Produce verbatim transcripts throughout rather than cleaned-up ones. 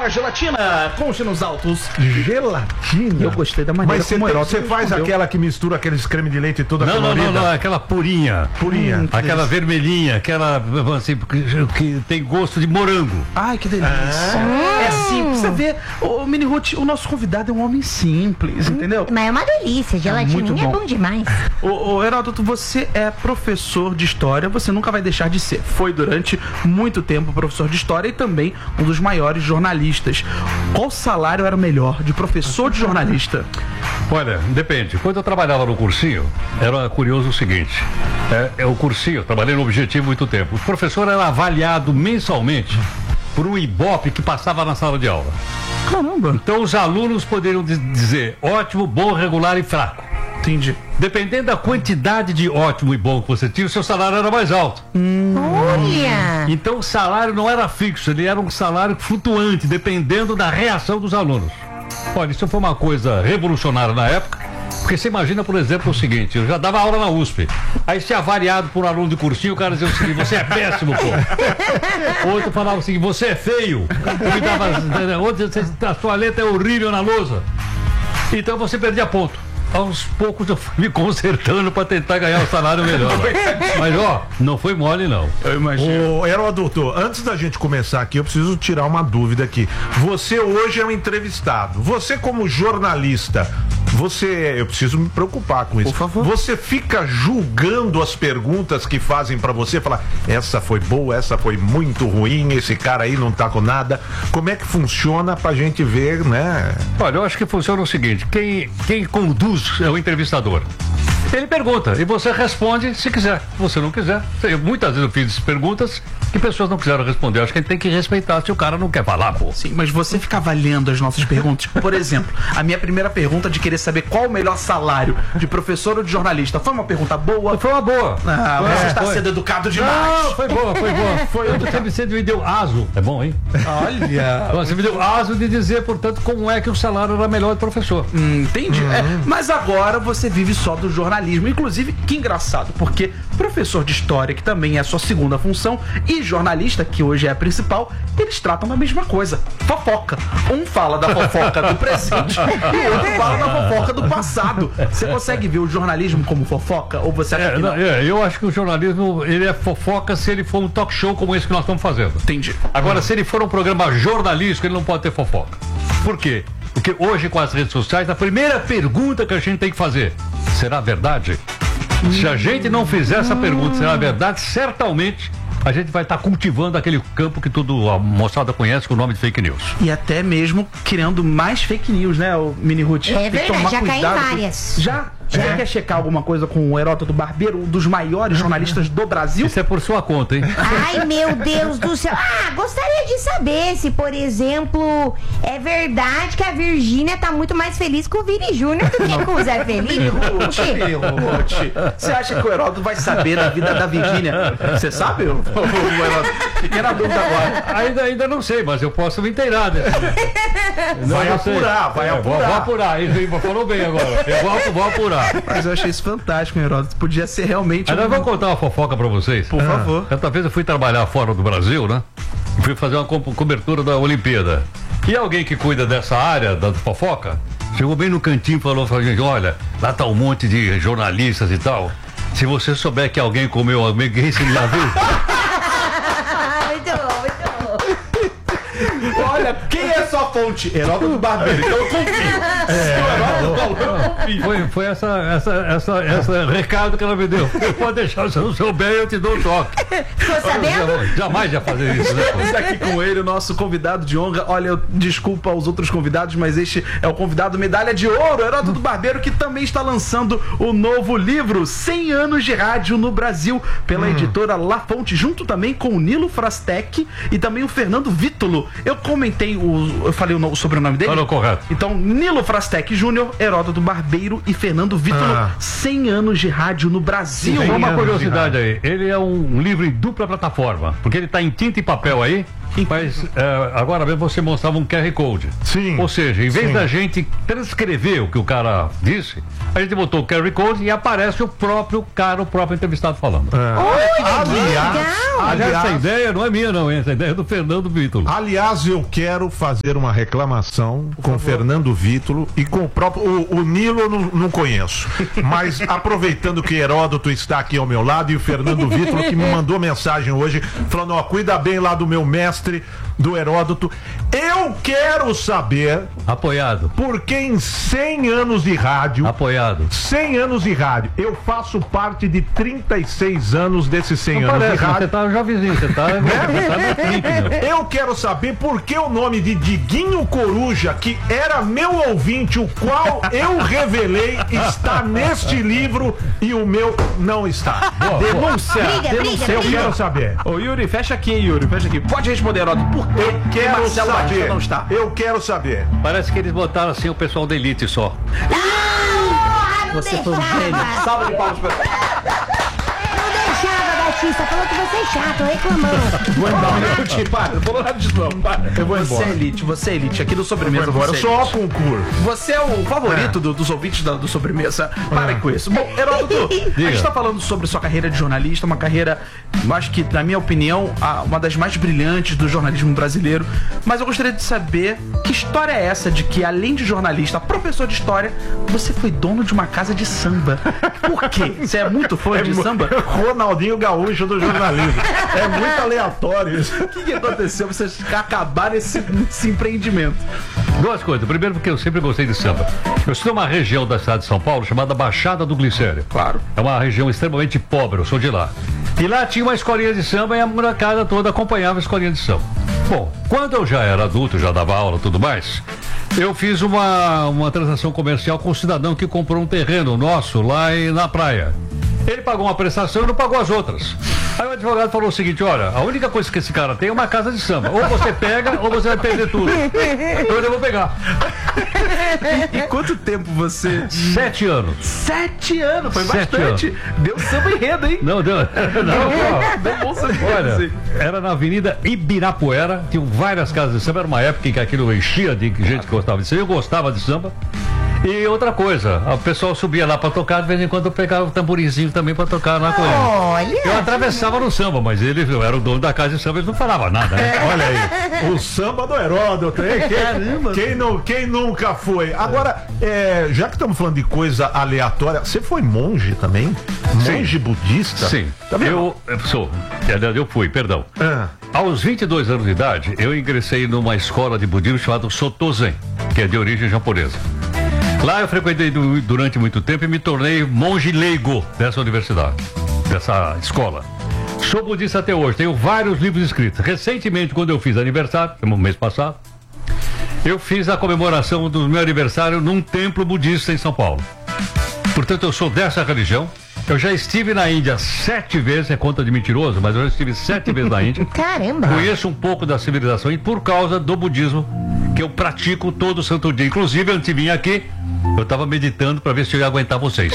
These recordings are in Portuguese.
agora gelatina com chinos altos. Gelatina? Eu gostei da maneira Mas você, como tem, o você faz respondeu. aquela que mistura aqueles creme de leite e toda Não, não, não, não, aquela purinha. Purinha. Hum, Aquela vermelhinha, aquela assim, que, que tem gosto de morango. Ai, que delícia. Ah. É simples. Você vê, o Mini Ruth, o nosso convidado é um homem simples, entendeu? Mas é uma delícia, gelatininha muito é bom. bom demais. Ô, ô, Heródoto, você é professor de história, você nunca vai deixar de ser. Foi durante muito tempo professor de história e também um dos maiores jornalistas. Qual salário era melhor de professor de jornalista? Olha, depende. Quando eu trabalhava no cursinho, era curioso o seguinte. É, é o cursinho, eu trabalhei no Objetivo muito tempo. O professor era avaliado mensalmente por um Ibope que passava na sala de aula. Caramba. Então os alunos poderiam diz- dizer ótimo, bom, regular e fraco. Entendi. Dependendo da quantidade de ótimo e bom que você tinha, o seu salário era mais alto. Olha! Então o salário não era fixo, ele era um salário flutuante, dependendo da reação dos alunos. Olha, isso foi uma coisa revolucionária na época, porque você imagina, por exemplo, o seguinte, eu já dava aula na U S P, aí se avaliado por um aluno de cursinho, o cara dizia o seguinte, você é péssimo, pô. Outro falava o seguinte, você é feio. Outro dizia, a sua letra é horrível na lousa. Então você perdia ponto. Aos poucos eu fui me consertando para tentar ganhar um salário melhor. Mas ó, não foi mole não. Eu imagino. Ô, Heródoto, antes da gente começar aqui, eu preciso tirar uma dúvida aqui. Você hoje é um entrevistado. Você como jornalista, você, eu preciso me preocupar com isso. Por favor. Você fica julgando as perguntas que fazem pra você, falar, essa foi boa, essa foi muito ruim, esse cara aí não tá com nada. Como é que funciona pra gente ver, né? Olha, eu acho que funciona o seguinte, quem, quem conduz é o entrevistador. Ele pergunta e você responde se quiser. Se você não quiser, eu, muitas vezes eu fiz perguntas que pessoas não quiseram responder. Eu acho que a gente tem que respeitar se o cara não quer falar, pô. Sim, mas você fica avaliando as nossas perguntas. Por exemplo, a minha primeira pergunta de querer saber qual o melhor salário de professor ou de jornalista foi uma pergunta boa? Foi uma boa. Ah, Foi, você está foi. sendo educado demais. Não, foi boa, foi boa. Foi, eu sempre você me deu aso. É bom, hein? Olha. Você me deu aso de dizer, portanto, como é que o salário era melhor do professor. Hum, entendi. É, mas agora você vive só do jornalismo. Inclusive, que engraçado, porque professor de história, que também é a sua segunda função, e jornalista, que hoje é a principal, eles tratam da mesma coisa. Fofoca. Um fala da fofoca do presente e o outro fala da fofoca do passado. Você consegue ver o jornalismo como fofoca? Ou você acha É, que não? não, é, eu acho que o jornalismo, ele é fofoca se ele for um talk show como esse que nós estamos fazendo. Entendi. Agora, se ele for um programa jornalístico, ele não pode ter fofoca. Por quê? Porque hoje, com as redes sociais, a primeira pergunta que a gente tem que fazer, será verdade? Se a gente não fizer essa pergunta, será verdade? Certamente a gente vai estar cultivando aquele campo que toda a moçada conhece com o nome de fake news. E até mesmo criando mais fake news, né, o Mini Ruth? É Tem que verdade, tomar já caí em cuidado. várias. Já? Você quer checar alguma coisa com o Heródoto Barbeiro, um dos maiores jornalistas do Brasil? Isso é por sua conta, hein? Ai, meu Deus do céu. Ah, gostaria de saber se, por exemplo, é verdade que a Virgínia tá muito mais feliz com o Vini Júnior do que com o Zé Felipe. Mini Ruth, você acha que o Heródoto vai saber da vida da Virgínia? Você sabe, o, o Heródoto? Fiquei na dúvida agora. Ainda, ainda não sei, mas eu posso me inteirar. Né? Não, Vai eu sei. apurar, vai É, vou- apurar. Vou apurar, isso aí, falou bem agora. Eu vou, vou apurar. Mas eu achei isso fantástico, Heródoto. Podia ser realmente. Agora um- eu vou contar uma fofoca pra vocês. Por favor. Certa vez eu fui trabalhar fora do Brasil, né? E fui fazer uma co- cobertura da Olimpíada. E alguém que cuida dessa área da fofoca chegou bem no cantinho e falou pra gente: olha, lá tá um monte de jornalistas e tal. Se você souber que alguém comeu alguém, você me avisa. Muito bom, muito bom. Olha, quem é sua fonte? Heródoto Barbeiro. Então eu confio. Se o Heródoto falou, eu confio. Foi, foi essa, essa, essa, essa recado que ela me deu. Pode deixar, se eu não souber, eu te dou um toque. Ficou sabendo? Jamais, jamais ia fazer isso, né? Estamos aqui com ele, o nosso convidado de honra. Olha, eu desculpa aos outros convidados, mas este é o convidado medalha de ouro, Heródoto Barbeiro, que também está lançando o novo livro cem anos de rádio no Brasil, pela editora La Fonte, junto também com o Nilo Frastec e também o Fernando Vítulo. Eu comentei, o, eu falei o, no- o sobrenome dele? Falou correto. Então, Nilo Frastec Júnior, Heródoto Barbeiro e Fernando Vítulo, Ah. cem anos de rádio no Brasil. Só uma anos de curiosidade aí, ele é um livro em dupla plataforma, porque ele está em tinta e papel aí Mas é, agora mesmo você mostrava um Q R Code. Sim. Ou seja, em vez Sim. da gente transcrever o que o cara disse, a gente botou o Q R Code e aparece o próprio cara, o próprio entrevistado falando. Oi, Aliás, legal. Aliás, essa aliás, ideia não é minha, não, hein? Essa ideia é do Fernando Vítulo. aliás, eu quero fazer uma reclamação com o Fernando Vítulo e com o próprio. O, o Nilo eu não, não conheço. Mas aproveitando que Heródoto está aqui ao meu lado e o Fernando Vítulo que me mandou mensagem hoje falando: ó, cuida bem lá do meu mestre, do Heródoto. Eu quero saber Apoiado. por que em cem anos de rádio. Apoiado. cem anos de rádio. Eu faço parte de trinta e seis anos desses cem Não anos parece, de mas rádio. você tá jovenzinho, você tá, você tá no clique, meu. Eu quero saber por que o nome de Diguinho Coruja, que era meu ouvinte, o qual eu revelei, está neste livro e o meu não está. Denúncia! Briga, denúncia. briga, Eu briga. quero saber. Ô Yuri, fecha aqui, Yuri, fecha aqui. Pode responder, Heródoto, por que Eu quero Marcelo Batista saber. não está? Eu quero saber. Parece que eles botaram assim o pessoal da elite só. Ah, não Você foi um deixava. gênio. Salva de palmas pra Não deixava, Batista. Falou que você é chato, reclamando. Vou embora. Não, para, não falou nada disso não. Para. Eu vou Você embora. é elite, você é elite. Aqui do Sobremesa Agora você é só elite. concurso. Você é o favorito do- dos ouvintes da- do Sobremesa. Para com isso. Bom, Heródoto, a gente tá falando sobre sua carreira de jornalista, uma carreira, eu acho que, na minha opinião, a- uma das mais brilhantes do jornalismo brasileiro. Mas eu gostaria de saber que história é essa de que, além de jornalista, professor de história, você foi dono de uma casa de samba. Por quê? Você é muito fã de mu- samba? Ronaldinho Gaúcho do jornalismo. É muito aleatório isso. O que, que aconteceu pra você acabar nesse, nesse empreendimento? Duas coisas. Primeiro, porque eu sempre gostei de samba. Eu sou de uma região da cidade de São Paulo chamada Baixada do Glicério. Claro. É uma região extremamente pobre, eu sou de lá. E lá tinha uma escolinha de samba e a molecada toda acompanhava a escolinha de samba. Bom, quando eu já era adulto, já dava aula e tudo mais, eu fiz uma, uma transação comercial com um cidadão que comprou um terreno nosso lá em- na praia. Ele pagou uma prestação e não pagou as outras. Aí o advogado falou o seguinte: olha, a única coisa que esse cara tem é uma casa de samba. Ou você pega ou você vai perder tudo. Então eu vou pegar. E quanto tempo você. Sete anos. Sete anos, foi Sete bastante. Deu samba enredo, hein? Não, deu. Não, ó. Deu bom samba enredo, Olha, sim. era na Avenida Ibirapuera, tinham várias casas de samba, era uma época em que aquilo enchia de gente que gostava de samba, eu gostava de samba. E outra coisa, o pessoal subia lá pra tocar, de vez em quando eu pegava o tamborinzinho também pra tocar lá com ele. Olha. Eu atravessava no samba, mas ele eu era o dono da casa de samba, eles não falavam nada, né? Olha aí, o samba do Heródoto, hein? Quem, quem, não, quem nunca foi? Agora, é, já que estamos falando de coisa aleatória, você foi monge também? Monge budista? Sim, Tá vendo? eu, eu sou, aliás, eu fui, perdão. Ah, Aos vinte e dois anos de idade, eu ingressei numa escola de budismo chamada Soto Zen, que é de origem japonesa. Lá eu frequentei du- durante muito tempo e me tornei monge leigo dessa universidade, dessa escola. Sou budista até hoje, tenho vários livros escritos. Recentemente, quando eu fiz aniversário, no mês passado, eu fiz a comemoração do meu aniversário num templo budista em São Paulo. Portanto, eu sou dessa religião. Eu já estive na Índia sete vezes, é conta de mentiroso, mas eu já estive sete vezes na Índia. Caramba. Conheço um pouco da civilização e por causa do budismo que eu pratico todo santo dia. Inclusive, antes de vir aqui, eu estava meditando para ver se eu ia aguentar vocês.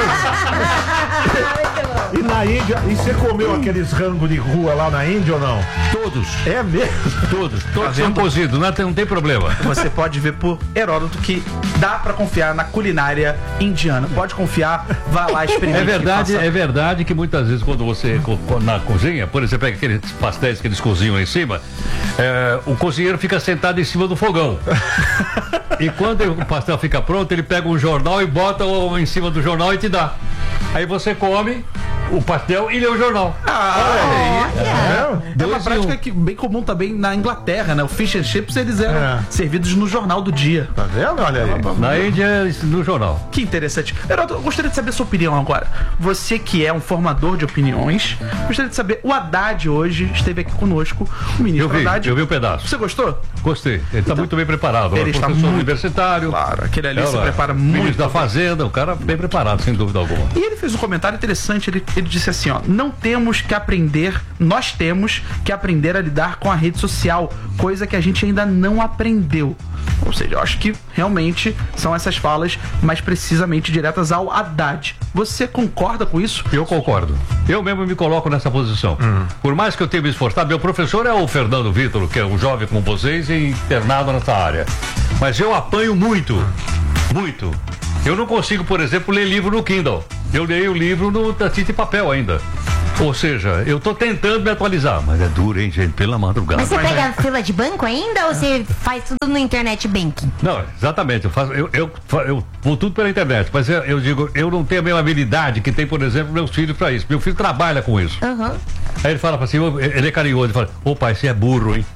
e na Índia, e você comeu aqueles rangos de rua lá na Índia ou não? Todos, É mesmo? todos, todos são vendo? cozidos, não tem, não tem problema. Você pode ver por Heródoto que dá pra confiar na culinária indiana. Pode confiar, vá lá, experimente. É verdade, faça- é verdade que muitas vezes quando você co- co- na cozinha, por exemplo, pega aqueles pastéis que eles cozinham lá em cima, é, o cozinheiro fica sentado em cima do fogão. E quando o pastel fica pronto, ele pega um jornal e bota o- em cima do jornal e te dá. Aí você come o pastel e lê o jornal. Ah, É, é uma Dois e prática um. que bem comum também na Inglaterra, né? O fish and chips eles eram É. servidos no jornal do dia. tá vendo? Olha aí. Na Índia, no jornal. Que interessante. Heródoto, eu gostaria de saber a sua opinião agora. Você que é um formador de opiniões, gostaria de saber, o Haddad hoje esteve aqui conosco, o ministro Eu vi, Haddad. eu vi o pedaço. Você gostou? Gostei. Ele está muito bem preparado. Ele é está professor muito- universitário. Claro, aquele ali É, se lá, prepara muito Ministro da bem. Fazenda, o cara bem preparado, sem dúvida alguma. E ele fez um comentário interessante, ele, ele disse assim, ó, não temos que aprender, nós temos que aprender a lidar com a rede social, coisa que a gente ainda não aprendeu. Ou seja, eu acho que realmente são essas falas mais precisamente diretas ao Haddad. Você concorda com isso? Eu concordo. Eu mesmo me coloco nessa posição. Uhum. Por mais que eu tenha me esforçado, meu professor é o Fernando Vítor, que é um jovem como vocês e internado nessa área. Mas eu apanho muito, muito. Eu não consigo, por exemplo, ler livro no Kindle. Eu leio o livro no tinta e papel ainda. Ou seja, eu tô tentando me atualizar, mas é duro, hein, gente, pela madrugada. Mas você pega a fila de banco ainda ou você faz tudo no internet banking? Não, exatamente, eu faço, eu, eu, eu vou tudo pela internet, mas eu, eu digo, eu não tenho a mesma habilidade que tem, por exemplo, meus filhos pra isso. Meu filho trabalha com isso. Uhum. Aí ele fala assim, ele é carinhoso, ele fala, ô pai, você é burro, hein?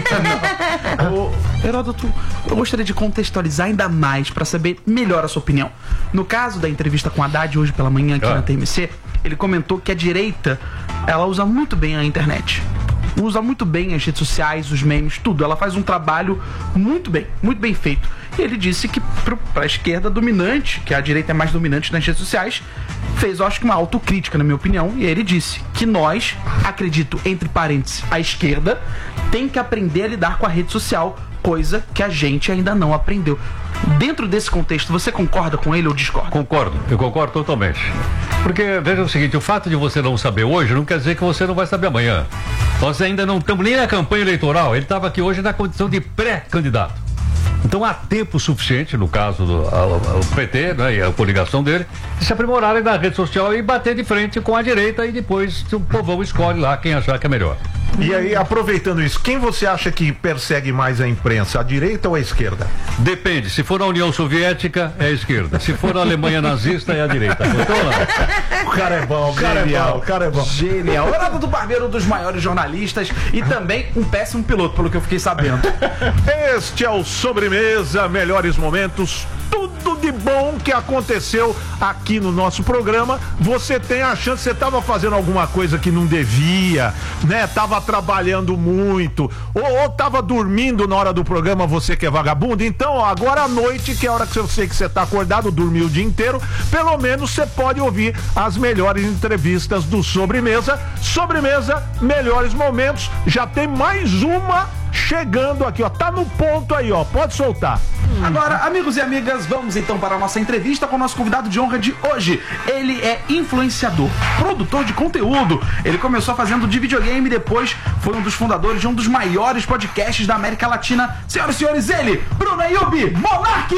Ô, Heródoto, eu gostaria de contextualizar ainda mais pra saber melhor a sua opinião. No caso da entrevista com a Haddad hoje pela manhã aqui ah. na T M C, ele comentou que a direita, ela usa muito bem a internet. Usa muito bem as redes sociais, os memes, tudo. Ela faz um trabalho muito bem, muito bem feito. E ele disse que para a esquerda dominante, que a direita é mais dominante nas redes sociais, fez, eu acho que uma autocrítica, na minha opinião. E ele disse que nós, acredito, entre parênteses, a esquerda, tem que aprender a lidar com a rede social, coisa que a gente ainda não aprendeu. Dentro desse contexto, você concorda com ele ou discorda? Concordo, eu concordo totalmente. Porque, veja o seguinte, o fato de você não saber hoje não quer dizer que você não vai saber amanhã. Nós ainda não estamos nem na campanha eleitoral, ele estava aqui hoje na condição de pré-candidato. Então há tempo suficiente, no caso do a, a, o P T, né, e a coligação dele, de se aprimorarem na rede social e bater de frente com a direita e depois o povão escolhe lá quem achar que é melhor. E aí, aproveitando isso, quem você acha que persegue mais a imprensa, a direita ou a esquerda? Depende, se for a União Soviética, é a esquerda. Se for a Alemanha nazista, é a direita. Então, não. O cara é bom, o cara genial, é bom, o cara é bom. Genial. O Heródoto Barbeiro, um dos maiores jornalistas e também um péssimo piloto, pelo que eu fiquei sabendo. Este é o Sobremesa, melhores momentos, tudo de bom que aconteceu aqui no nosso programa. Você tem a chance, você estava fazendo alguma coisa que não devia, né? Tava trabalhando muito, ou, ou tava dormindo na hora do programa, você que é vagabundo. Então, ó, agora à noite, que é a hora que eu sei que você tá acordado, dormiu o dia inteiro, pelo menos você pode ouvir as melhores entrevistas do Sobremesa. Sobremesa, melhores momentos. Já tem mais uma chegando aqui, ó. Tá no ponto aí, ó. Pode soltar. Hum. Agora, amigos e amigas, vamos então para a nossa entrevista com o nosso convidado de honra de hoje. Ele é influenciador, produtor de conteúdo. Ele começou fazendo de videogame e depois foi um dos fundadores de um dos maiores podcasts da América Latina. Senhoras e senhores, ele, Bruno Ayub Monark!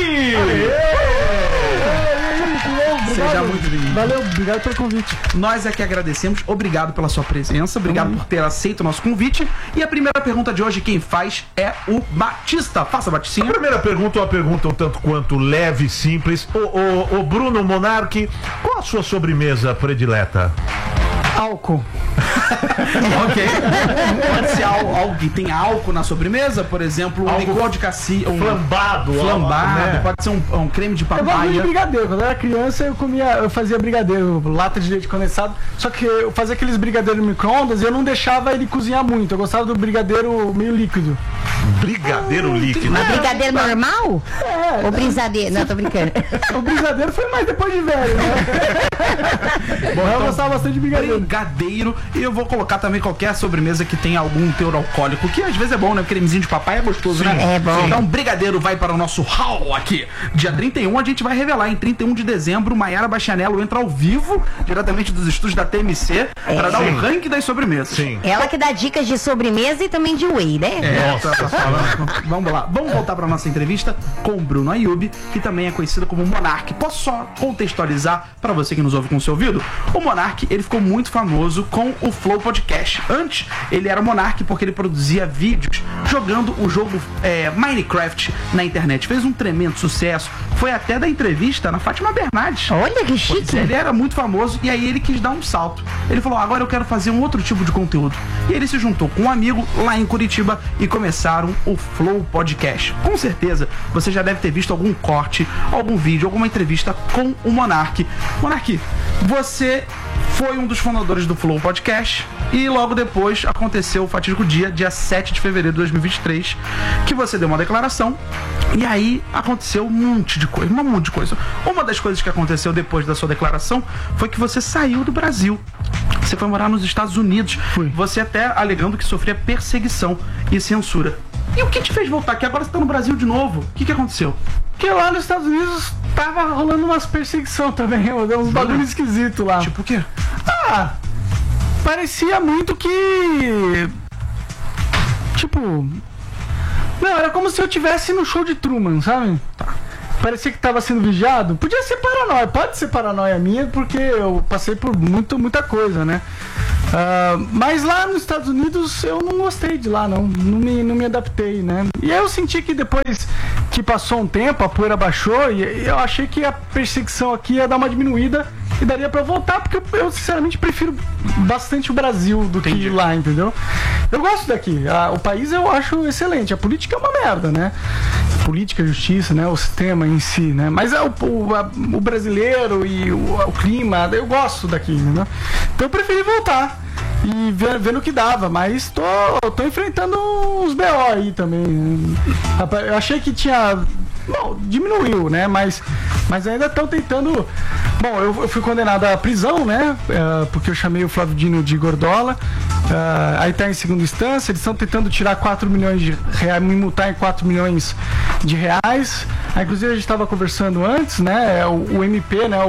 Seja muito bem-vindo. Valeu, obrigado pelo convite. Nós é que agradecemos, obrigado pela sua presença, obrigado por ter aceito o nosso convite. E a primeira pergunta de hoje, quem faz é o Batista. Faça, Baticinha. A primeira pergunta é uma pergunta um tanto quanto leve e simples. O, o, o Bruno Monark, qual a sua sobremesa predileta? Álcool. Ok. Pode ser algo, algo que tem álcool na sobremesa, por exemplo, um licor de cassi, um flambado, flambado, né? Pode ser um, um creme de Eu gosto de papaya. brigadeiro. Quando eu era criança, eu comia, eu fazia brigadeiro, lata de leite condensado. Só que eu fazia aqueles brigadeiros no micro-ondas e eu não deixava ele cozinhar muito. Eu gostava do brigadeiro meio líquido. Brigadeiro líquido. Mas brigadeiro normal? É. Ou brisadeiro? Não, tô brincando. O brigadeiro foi mais depois de velho, né? Bom, eu gostava bastante de brigadeiro. Brigadeiro. E eu vou colocar também qualquer sobremesa que tenha algum teor alcoólico, que às vezes é bom, né? Cremezinho de papai é gostoso, Sim, né? é bom. Então, brigadeiro vai para o nosso hall aqui. Dia trinta e um a gente vai revelar. Em trinta e um de dezembro, Maiara Bastianello entra ao vivo, diretamente dos estúdios da T M C, É. para dar Sim. um ranking das sobremesas. Sim. Ela que dá dicas de sobremesa e também de whey, né? É, tá, tá falando. Vamos lá, vamos voltar para nossa entrevista com o Bruno Ayub, que também é conhecido como Monark. Posso só contextualizar para você que nos ouve com o seu ouvido? O Monark, ele ficou muito famoso com o Flow Podcast. Antes, ele era Monark porque ele produzia vídeos jogando o jogo é, Minecraft na internet. Fez um tremendo sucesso. Foi até da entrevista na Fátima Bernardes. Olha que chique. Ele era muito famoso e aí ele quis dar um salto. Ele falou, agora eu quero fazer um outro tipo de conteúdo. E ele se juntou com um amigo lá em Curitiba e começaram o Flow Podcast. Com certeza, você já deve ter visto algum corte, algum vídeo, alguma entrevista com o Monark. Monark, você foi um dos fundadores do Flow Podcast e logo depois aconteceu o fatídico dia, dia sete de fevereiro de dois mil e vinte e três, que você deu uma declaração E aí aconteceu um monte de coisa, um monte de coisa. Uma das coisas que aconteceu depois da sua declaração foi que você saiu do Brasil. Você foi morar nos Estados Unidos. Fui. Você até alegando que sofria perseguição e censura. E o que te fez voltar? Que agora você tá no Brasil de novo. O que que aconteceu? Porque lá nos Estados Unidos tava rolando umas perseguição também, uns bagulho esquisito lá. Tipo o quê? Ah, parecia muito que... Tipo... Não, era como se eu tivesse no show de Truman, sabe? Tá. Parecia que tava sendo vigiado. Podia ser paranoia, pode ser paranoia minha, porque eu passei por muito, muita coisa, né? Uh, mas lá nos Estados Unidos eu não gostei de lá, não. Não me, não me adaptei, né? E aí eu senti que depois que passou um tempo, a poeira baixou, e eu achei que a perseguição aqui ia dar uma diminuída e daria pra voltar, porque eu, eu sinceramente prefiro bastante o Brasil do Entendi. que lá, entendeu? Eu gosto daqui. A, o país eu acho excelente. A política é uma merda, né? A política, a justiça, né? O sistema em si, né? Mas é o, o, a, o brasileiro e o, o clima, eu gosto daqui, né? Então eu preferi voltar e ver, vendo o que dava, mas tô, tô enfrentando uns B O aí também, né? Rapaz, eu achei que tinha... Bom, diminuiu, né? Mas, mas ainda estão tentando... Bom, eu, eu fui condenado à prisão, né? É, porque eu chamei o Flávio Dino de gordola. É, aí tá em segunda instância. Eles estão tentando tirar quatro milhões de reais, me multar em quatro milhões de reais. Aí, inclusive, a gente estava conversando antes, né? O, o M P, né? O,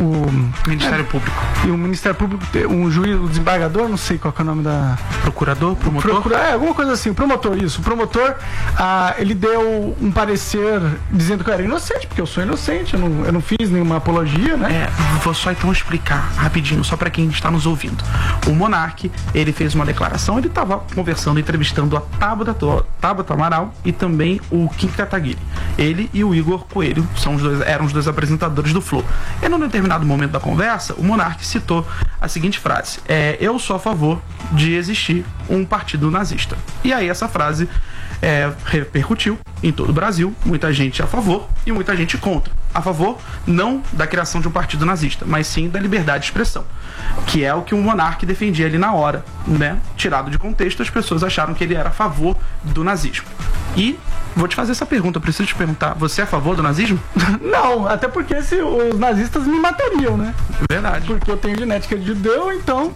o Ministério é, Público. E o Ministério Público, um juiz, o desembargador, não sei qual que é o nome da... Procurador, promotor? Procura, é, alguma coisa assim, promotor, isso. O promotor, ah, ele deu um parecer dizendo que eu era inocente, porque eu sou inocente, eu não, eu não fiz nenhuma apologia, né? É, vou só então explicar rapidinho, só para quem está nos ouvindo. O Monark, ele fez uma declaração, ele estava conversando, entrevistando a Tabata, Tabata Amaral e também o Kim Kataguiri. Ele e o Igor Coelho são os dois, eram os dois apresentadores do Flow. E num determinado momento da conversa, o Monark citou a seguinte frase: é, eu sou a favor de existir um partido nazista. E aí essa frase é, repercutiu em todo o Brasil, muita gente a favor e muita gente contra. A favor não da criação de um partido nazista, mas sim da liberdade de expressão, que é o que o Monark defendia ali na hora, né? Tirado de contexto, as pessoas acharam que ele era a favor do nazismo. E vou te fazer essa pergunta, eu preciso te perguntar, você é a favor do nazismo? Não, até porque se os nazistas me matariam, né? Verdade. Porque eu tenho genética de judeu, então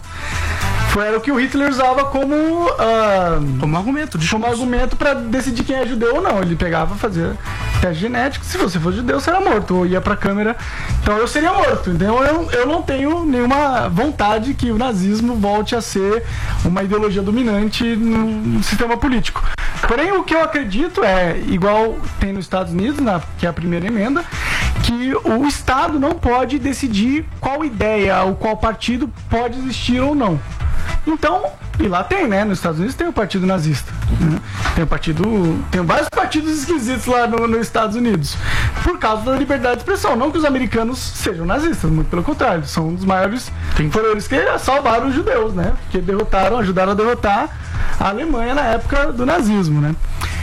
foi era o que o Hitler usava como uh, como argumento, como argumento para decidir quem é judeu ou não. Ele pegava, fazia teste genético, se você for judeu, você era morto, ou ia pra câmera, então eu seria morto. Então eu, eu não tenho nenhuma vontade que o nazismo volte a ser uma ideologia dominante no sistema político. Porém, o que eu acredito é, igual tem nos Estados Unidos, na, que é a primeira emenda, que o Estado não pode decidir qual ideia ou qual partido pode existir ou não. Então, e lá tem, né? Nos Estados Unidos tem o partido nazista, né? Tem o partido, tem vários partidos esquisitos lá no, nos Estados Unidos, por causa da liberdade de expressão. Não que os americanos sejam nazistas, muito pelo contrário, são um dos maiores, foram eles que salvaram os judeus, né? Porque derrotaram, ajudaram a derrotar a Alemanha na época do nazismo, né?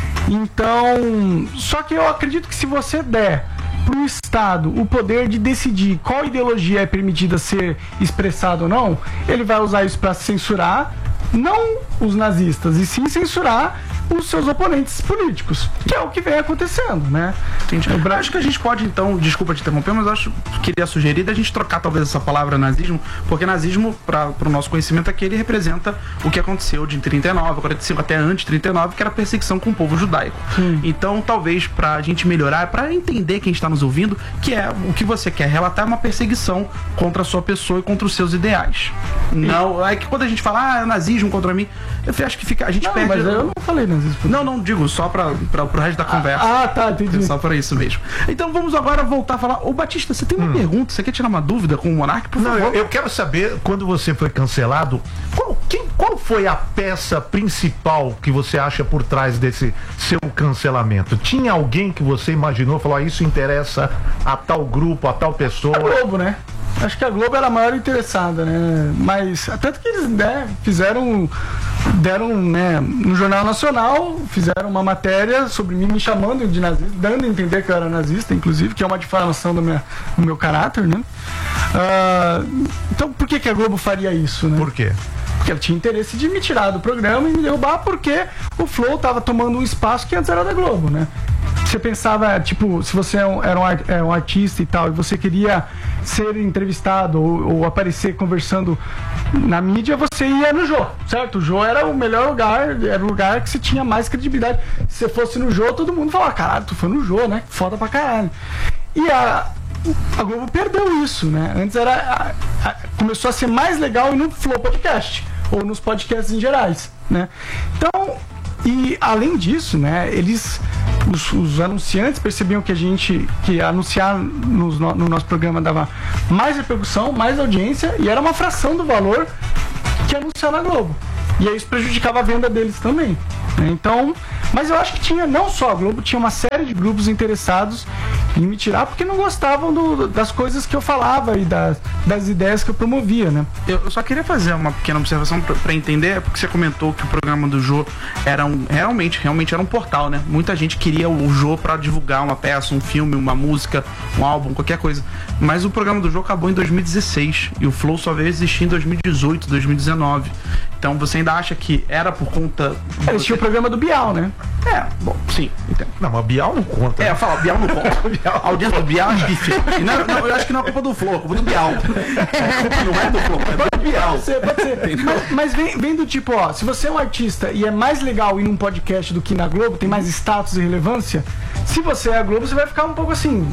Então, só que eu acredito que se você der para o Estado o poder de decidir qual ideologia é permitida ser expressada ou não, ele vai usar isso para censurar não os nazistas, e sim censurar os seus oponentes políticos, que é o que vem acontecendo, né? Entendi. Eu acho que a gente pode, então, desculpa te interromper, mas eu acho que queria sugerir da gente trocar talvez essa palavra nazismo, porque nazismo, para o nosso conhecimento aqui, ele representa o que aconteceu de trinta e nove, quarenta e cinco até antes de trinta e nove, que era a perseguição com o povo judaico. Hum. Então, talvez para a gente melhorar, para entender quem está nos ouvindo, que é o que você quer relatar, uma perseguição contra a sua pessoa e contra os seus ideais. Não, é que quando a gente fala, ah, é nazismo contra mim, eu acho que fica, a gente não, perde... Mas eu não falei nazismo. Não, não digo, só para o resto da conversa. Ah, tá, entendi. Só para isso mesmo. Então vamos agora voltar a falar. Ô Batista, você tem uma hum. pergunta? Você quer tirar uma dúvida com o Monark, por não, favor? Eu, eu quero saber, quando você foi cancelado, qual, quem, qual foi a peça principal que você acha por trás desse seu cancelamento? Tinha alguém que você imaginou, falou, ah, isso interessa a tal grupo, a tal pessoa? A Globo, né? Acho que a Globo era a maior interessada, né? Mas, tanto que eles, né, fizeram, deram, né, no Jornal Nacional, fizeram uma matéria sobre mim, me chamando de nazista, dando a entender que eu era nazista, inclusive, que é uma difamação do meu, do meu caráter, né? Uh, então, por que que a Globo faria isso, né? Por quê? Porque ela tinha interesse de me tirar do programa e me derrubar, porque o Flow estava tomando um espaço que antes era da Globo, né? você pensava, tipo, se você era um, era um artista e tal, e você queria ser entrevistado ou, ou aparecer conversando na mídia, você ia no Jô, certo? O Jô era o melhor lugar, era o lugar que você tinha mais credibilidade. Se você fosse no Jô, todo mundo falava, caralho, tu foi no Jô, né? Foda pra caralho. E a, a Globo perdeu isso, né? Antes era a, a, começou a ser mais legal ir no Flow Podcast, ou nos podcasts em gerais, né? Então, e além disso, né, eles, os, os anunciantes percebiam que a gente, que anunciar nos, no, no nosso programa dava mais repercussão, mais audiência, e era uma fração do valor que anunciar na Globo. E aí isso prejudicava a venda deles também, né? Então, mas eu acho que tinha, não só a Globo, tinha uma série de grupos interessados em me tirar porque não gostavam do, das coisas que eu falava e das, das ideias que eu promovia, né? Eu, eu só queria fazer uma pequena observação para entender, porque você comentou que o programa do Jô era um, realmente, realmente era um portal, né? Muita gente queria o Jô para divulgar uma peça, um filme, uma música, um álbum, qualquer coisa. Mas o programa do Jô acabou em dois mil e dezesseis e o Flow só veio existir em dois mil e dezoito, dois mil e dezenove. Então você ainda acha que era por conta... É, eles tinham o programa do Bial, né? É, bom, sim, entendo. Não, mas Bial não conta. É, eu falo, Bial não conta. A audiência do Bial é difícil. E não, não, eu acho que não é culpa do Flow, é culpa do Bial. Não é do Flow, é do Bial. Pode ser, pode ser. Mas, mas vem, vem do tipo, ó, se você é um artista e é mais legal ir num podcast do que na Globo, tem mais status e relevância, se você é a Globo, você vai ficar um pouco assim...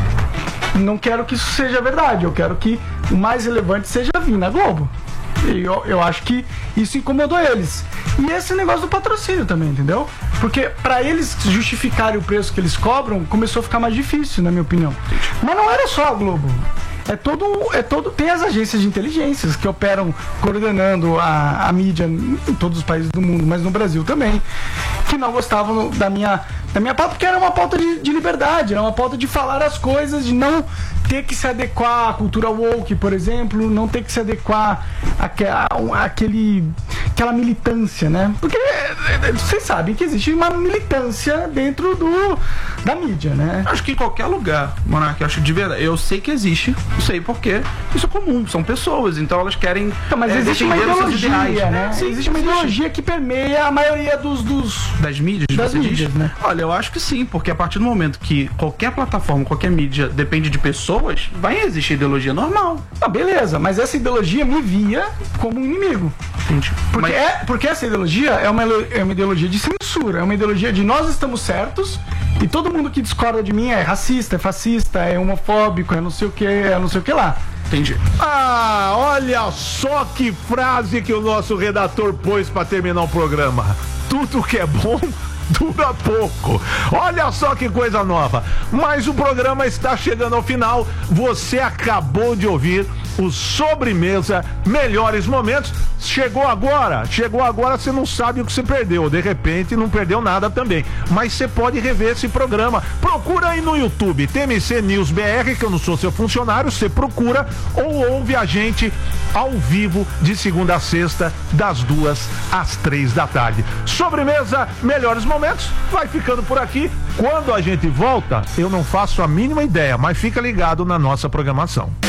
Não quero que isso seja verdade, eu quero que o mais relevante seja vir na Globo. E eu, eu acho que isso incomodou eles. E esse negócio do patrocínio também, entendeu? Porque pra eles justificarem o preço que eles cobram, começou a ficar mais difícil, na minha opinião. Mas não era só a Globo. É todo, é todo, tem as agências de inteligências que operam coordenando a, a mídia em todos os países do mundo, mas no Brasil também, que não gostavam da minha, da minha pauta, porque era uma pauta de, de liberdade, era uma pauta de falar as coisas, de não ter que se adequar à cultura woke, por exemplo, não ter que se adequar àquela, àquele, àquela militância, né? Porque vocês sabem que existe uma militância dentro do, da mídia, né? Acho que em qualquer lugar, Monark, acho de verdade. Eu sei que existe, não sei porquê. Isso é comum, são pessoas, então elas querem. Então, mas é, existe uma ideologia, ideais, né? Sim, existe uma ideologia que permeia a maioria dos. dos das mídias, das você mídias, diz? né? Olha, eu acho que sim, porque a partir do momento que qualquer plataforma, qualquer mídia depende de pessoas, vai existir ideologia normal. Ah, beleza, mas essa ideologia me via como um inimigo. Entendi. Porque, Mas- é, porque essa ideologia é uma, é uma ideologia de censura, é uma ideologia de nós estamos certos e todo mundo que discorda de mim é racista, é fascista, é homofóbico, é não sei o que, é não sei o que lá. Entendi. Ah, olha só que frase que o nosso redator pôs pra terminar o programa. Tudo que é bom dura pouco. Olha só que coisa nova. Mas o programa está chegando ao final. Você acabou de ouvir o Sobremesa Melhores Momentos. Chegou agora, chegou agora, você não sabe o que você perdeu. De repente não perdeu nada também. Mas você pode rever esse programa. Procura aí no YouTube, T M C News B R, que eu não sou seu funcionário, você procura ou ouve a gente ao vivo de segunda a sexta, das duas às três da tarde. Sobremesa Melhores Momentos vai ficando por aqui. Quando a gente volta, eu não faço a mínima ideia, mas fica ligado na nossa programação.